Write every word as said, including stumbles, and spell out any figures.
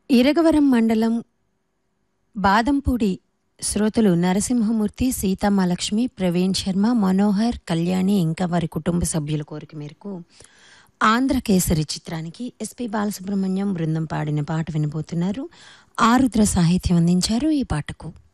ఇరగవరం మండలం బాదంపూడి శ్రోతలు నరసింహమూర్తి, సీతమ్మలక్ష్మి, ప్రవీణ్ శర్మ, మనోహర్, కళ్యాణి ఇంకా వారి కుటుంబ సభ్యుల కోరిక మేరకు ఆంధ్రకేసరి చిత్రానికి ఎస్పి బాలసుబ్రహ్మణ్యం బృందం పాడిన పాట వినబోతున్నారు. ఆరుద్ర సాహిత్యం అందించారు ఈ పాటకు.